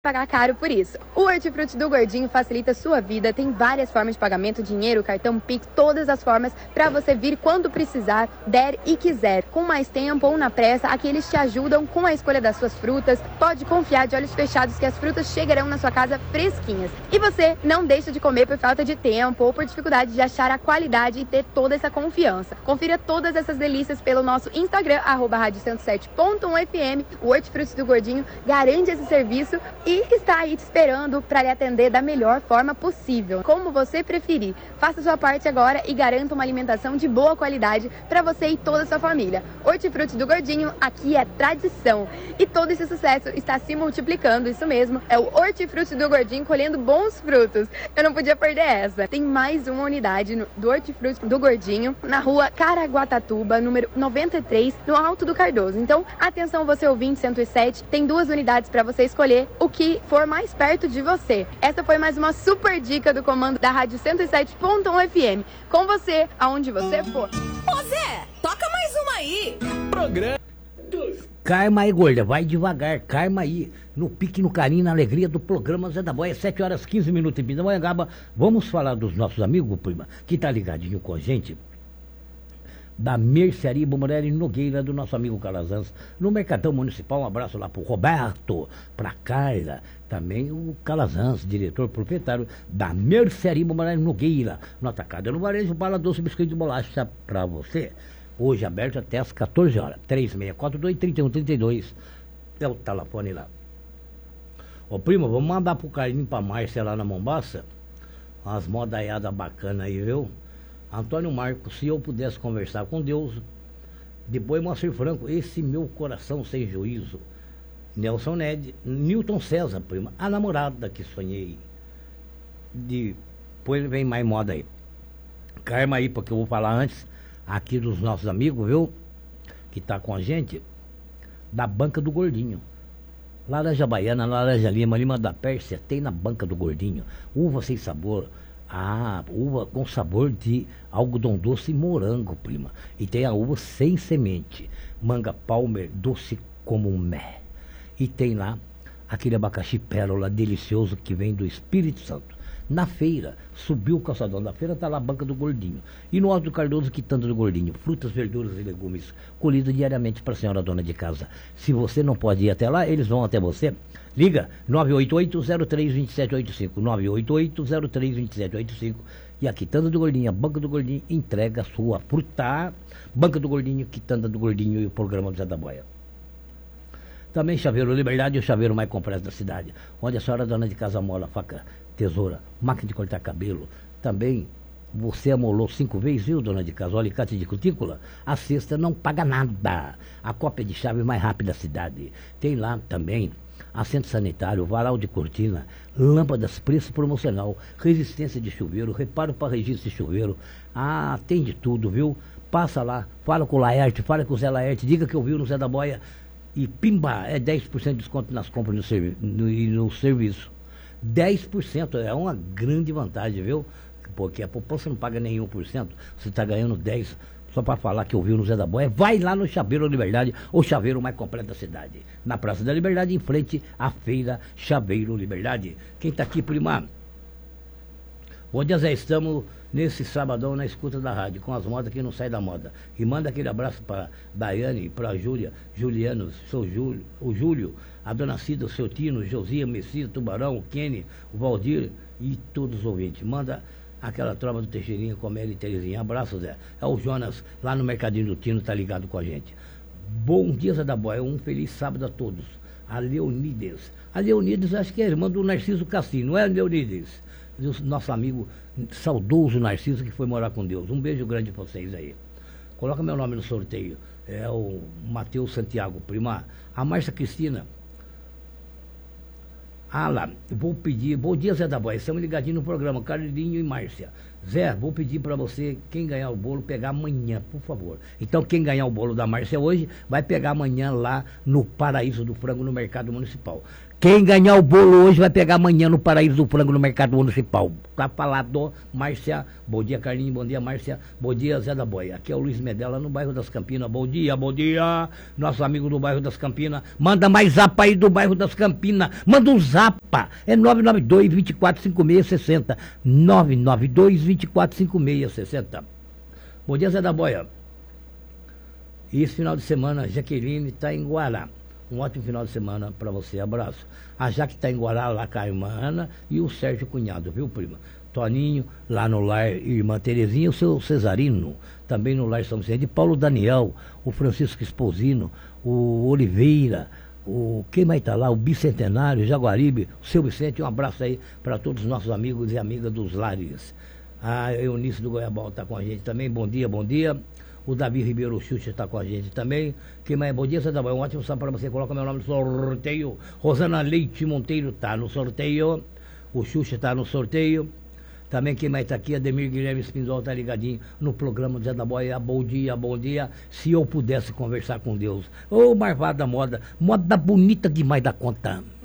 pagar caro por isso. O Hortifruti do Gordinho facilita sua vida, tem várias formas de pagamento, dinheiro, cartão, Pix, todas as formas para você vir quando precisar, der e quiser. Com mais tempo ou na pressa, aqui eles te ajudam com a escolha das suas frutas. Pode confiar de olhos fechados que as frutas chegarão na sua casa fresquinhas. E você não deixa de comer por falta de tempo ou por dificuldade de achar a qualidade e ter toda essa confiança. Confira todas essas delícias pelo nosso Instagram, @radio107.1fm. O Hortifruti do Gordinho garante esse serviço e está aí te esperando para lhe atender da melhor forma possível, como você preferir. Faça sua parte agora e garanta uma alimentação de boa qualidade para você e toda a sua família. Hortifruti do Gordinho, aqui é tradição. E todo esse sucesso está se multiplicando, isso mesmo, é o Hortifruti do Gordinho colhendo bons frutos. Eu não podia perder essa. Tem mais uma unidade do Hortifruti do Gordinho na rua Caraguatatuba, número 93, no Alto do Cardoso. Então, atenção você ouvinte 107, tem 2 unidades para você escolher o que for mais perto de você. Essa foi mais uma super dica do comando da Rádio 107.1 FM. Com você, aonde você for. Ô Zé, toca mais uma aí. Programa. Karma aí, gorda, vai devagar, karma aí, no pique, no carinho, na alegria do programa Zé da Boia, 7h15 em Pindamonhangaba. Vamos falar dos nossos amigos, prima, que tá ligadinho com a gente, da Mercearia Bombarelli Nogueira, do nosso amigo Calazans, no Mercadão Municipal. Um abraço lá pro Roberto, pra Carla, também o Calazans, diretor proprietário da Mercearia Bombarelli Nogueira, no atacado no varejo, bala doce, biscoito de bolacha pra você. Hoje aberto até às 14 horas, 3642-3132, é o telefone lá. Ô primo, vamos mandar pro Carlinho, pra Márcia lá na Mombaça, umas modaiadas bacanas aí, viu? Antônio Marcos, se eu pudesse conversar com Deus, depois Moacir Franco, esse meu coração sem juízo. Nelson Ned, Newton César, prima, a namorada que sonhei. Depois vem mais moda aí. Karma aí, porque eu vou falar antes aqui dos nossos amigos, viu? Que tá com a gente, da Banca do Gordinho. Laranja Baiana, Laranja Lima, Lima da Pérsia, tem na Banca do Gordinho. Uva sem sabor. Uva com sabor de algodão doce e morango, prima. E tem a uva sem semente. Manga Palmer, doce como um mé. E tem lá aquele abacaxi pérola delicioso que vem do Espírito Santo. Na feira, subiu o calçadão da feira, tá lá a Banca do Gordinho. E no Alto do Cardoso, quitanda do Gordinho. Frutas, verduras e legumes colhidos diariamente para a senhora dona de casa. Se você não pode ir até lá, eles vão até você. Liga 988-03-2785, 988-03-2785. E a quitanda do Gordinho, a Banca do Gordinho, entrega a sua fruta. Banca do Gordinho, quitanda do Gordinho e o programa do Zé da Boia. Também Chaveiro Liberdade, o chaveiro mais completo da cidade, onde a senhora dona de casa mola faca, tesoura, máquina de cortar cabelo. Também você amolou 5 vezes, viu, dona de casa? O alicate de cutícula, a sexta não paga nada. A cópia de chave mais rápida da cidade. Tem lá também assento sanitário, varal de cortina, lâmpadas, preço promocional, resistência de chuveiro, reparo para registro de chuveiro. Tem de tudo, viu? Passa lá, fala com o Laerte, fala com o Zé Laerte, diga que eu vi no Zé da Boia. E pimba, é 10% de desconto nas compras no serviço. 10% é uma grande vantagem, viu? Porque a população não paga nem 1%, você está ganhando 10%. Só para falar que ouviu no Zé da Boia, vai lá no Chaveiro Liberdade, o chaveiro mais completo da cidade. Na Praça da Liberdade, em frente à Feira Chaveiro Liberdade. Quem está aqui, prima? Bom dia, Zé, estamos nesse sabadão na escuta da rádio, com as modas que não saem da moda. E manda aquele abraço para Daiane, para Júlia, Juliano, o Júlio, a dona Cida, o seu Tino, Josia, Messias, Tubarão, o Kenny, o Valdir e todos os ouvintes. Manda aquela tropa do Teixeirinha, Comélia e Terezinha. Abraço, Zé. É o Jonas, lá no Mercadinho do Tino, tá ligado com a gente. Bom dia, Zé da Boia, um feliz sábado a todos. A Leonides, acho que é irmã do Narciso Cassim, não é, Leonides? Nosso amigo saudoso Narciso, que foi morar com Deus. Um beijo grande pra vocês aí. Coloca meu nome no sorteio. É o Matheus Santiago, prima. A Márcia Cristina. Lá, vou pedir. Bom dia, Zé da Boia. Estamos ligadinhos no programa. Carlinho e Márcia. Zé, vou pedir para você, quem ganhar o bolo, pegar amanhã, por favor. Então, quem ganhar o bolo da Márcia hoje, vai pegar amanhã lá no Paraíso do Frango, no Mercado Municipal. Quem ganhar o bolo hoje vai pegar amanhã no Paraíso do Frango, no Mercado Municipal. Tá falado, Márcia. Bom dia, Carlinhos. Bom dia, Márcia. Bom dia, Zé da Boia. Aqui é o Luiz Medella, no bairro das Campinas. Bom dia, bom dia. Nosso amigo do bairro das Campinas. Manda mais zapa aí do bairro das Campinas. Manda um zapa. É 992-245660. 992-245660. Bom dia, Zé da Boia. E esse final de semana, Jaqueline está em Guará. Um ótimo final de semana para você. Abraço. A Jaque está em Guará, lá com a irmã Ana e o Sérgio Cunhado, viu, prima? Toninho, lá no lar Irmã Terezinha, o seu Cesarino, também no lar São Vicente, Paulo Daniel, o Francisco Esposino, o Oliveira, quem mais está lá? O Bicentenário, Jaguaribe, o seu Vicente. Um abraço aí para todos os nossos amigos e amigas dos lares. A Eunice do Goiabal está com a gente também. Bom dia, bom dia. O Davi Ribeiro Xuxa está com a gente também. Quem mais? Bom dia, Zé da Boia. Um ótimo sábado para você. Coloca meu nome no sorteio. Rosana Leite Monteiro está no sorteio. O Xuxa está no sorteio. Também quem mais está aqui? Ademir Guilherme Espinzol está ligadinho no programa do Zé da Boia. Bom dia, bom dia. Se eu pudesse conversar com Deus. Ô, Marvada Moda. Moda bonita demais da conta.